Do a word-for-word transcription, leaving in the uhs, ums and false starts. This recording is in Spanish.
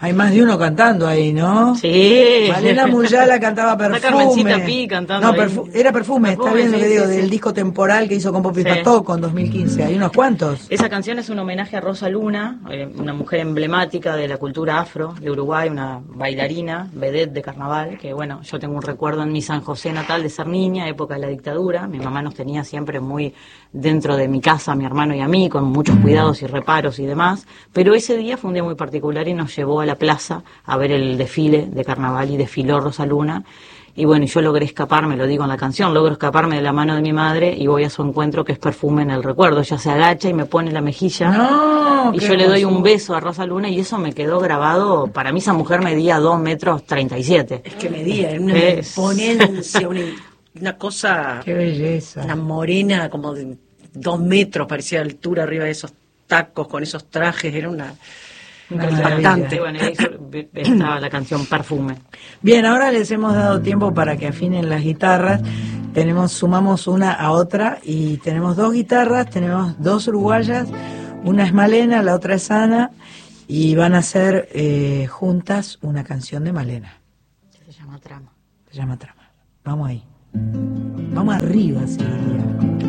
Hay más de uno cantando ahí, ¿no? Sí. Malena Muyala cantaba Perfume. Está Carmencita Pi cantando. No, perfu era Perfume, Perfume, está bien lo sí, que digo, sí, del sí. disco temporal que hizo con Popi Sí. Patoco en dos mil quince. Hay unos cuantos. Esa canción es un homenaje a Rosa Luna, eh, una mujer emblemática de la cultura afro de Uruguay, una bailarina, vedette de carnaval, que bueno, yo tengo un recuerdo en mi San José natal de ser niña, época de la dictadura. Mi mamá nos tenía siempre muy dentro de mi casa, mi hermano y a mí, con muchos cuidados y reparos y demás, pero ese día fue un día muy particular y nos llevó a la plaza a ver el desfile de carnaval y desfiló Rosa Luna. Y bueno, y yo logré escaparme, lo digo en la canción, logro escaparme de la mano de mi madre y voy a su encuentro, que es Perfume en el recuerdo. Ella se agacha y me pone la mejilla, no, y yo hermoso. le doy un beso a Rosa Luna y eso me quedó grabado. Para mí esa mujer medía dos metros treinta y siete. Es que medía, era una Es... imponencia, una, una cosa... Qué belleza. Una morena como de dos metros, parecía de altura arriba de esos tacos, con esos trajes, era una... Impactante. Bueno, ahí estaba la canción Perfume. Bien, ahora les hemos dado tiempo para que afinen las guitarras. Tenemos, sumamos una a otra y tenemos dos guitarras, tenemos dos uruguayas, una es Malena, la otra es Ana, y van a hacer eh, juntas una canción de Malena. Se llama Trama. Se llama Trama. Vamos ahí. Vamos arriba, Silvia.